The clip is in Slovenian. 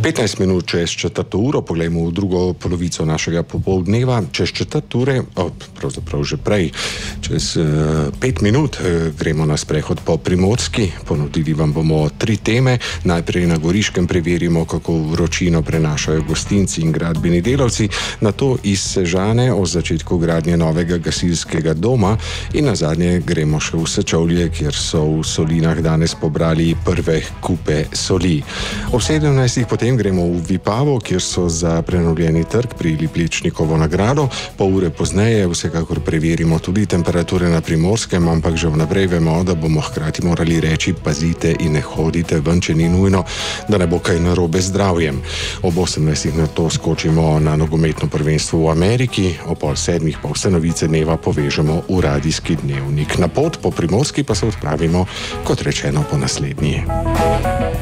15 minut čez 4. poglejmo v drugo polovico našega popoldneva. Čez 4. pravzaprav že prej, čez 5 minut gremo na sprehod po Primorski. Ponudili vam bomo 3 teme. Najprej na Goriškem preverimo, kako vročino prenašajo gostinci in gradbeni delavci, nato iz Sežane o začetku gradnje novega gasilskega doma in nazadnje gremo še v Sečovlje, kjer so v Solinah danes pobrali prve kupe soli. Ob 17. potem gremo v Vipavo, kjer so za prenovljeni trg prijeli Plečnikovo nagrado. Pol ure pozneje vsekakor preverimo tudi temperature na Primorskem, ampak že vnaprej vemo, da bomo hkrati morali reči: pazite in ne hodite ven, če ni nujno, da ne bo kaj narobe z zdravjem. Ob 18. nato skočimo na nogometno prvenstvo v Ameriki, ob 6. pa vse novice dneva povežemo v radijski dnevnik. Na pot po Primorski pa se odpravimo, kot rečeno, po naslednji.